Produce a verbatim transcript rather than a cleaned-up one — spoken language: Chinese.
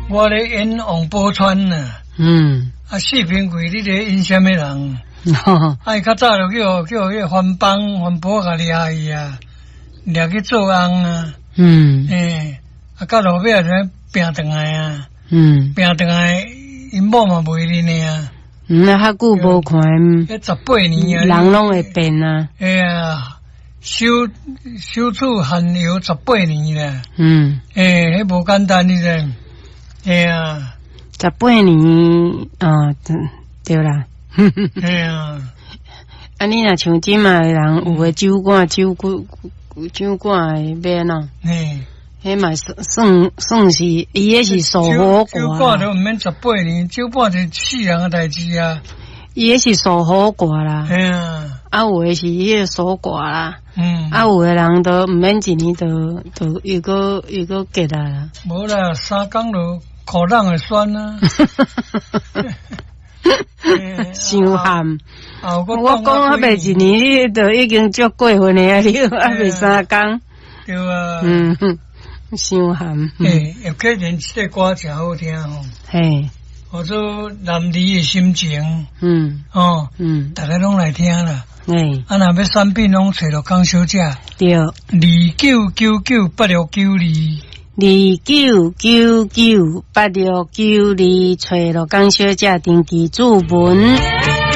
我咧演王宝钏呐。嗯。啊，四平贵，你咧演什么人？啊，伊较早就叫叫迄番邦番宝甲掠伊啊，掠去做翁啊。嗯。诶，啊，到路尾才拼转来啊。嗯。拼转来，因某嘛袂认啊。 嗯，啊，较久无看。 迄十八年啊。 人拢会变啊。 哎呀，守守厝汉游十八年啦。嗯。诶，迄无简单呢个。哎呀。 十八年，哦，对啦。 哎呀， 啊，你若像即嘛的人，有诶酒馆、酒馆、酒馆诶免喏。嘿，迄嘛算算算是，伊迄是守火馆。酒馆都毋免十八年，酒馆是四人诶代志啊。 伊迄是守火馆啦。 哎呀， 啊有诶是迄个守馆啦。嗯。啊有诶人都毋免一年，都都又个又个结啊啦。 无啦，三工就口浪会酸啊。 伤寒，我讲还袂一年，你都已经足过分了啊！你还袂三工， 对啊， 嗯，伤寒。 诶，叶克仁这个歌真好听吼。嘿，我说男儿的心情，嗯，哦，嗯，大家拢来听啦。诶，啊，若要产品拢找到江小姐。对，二九九九八六九二。 二九九九八六九二，找罗江小姐登记注文。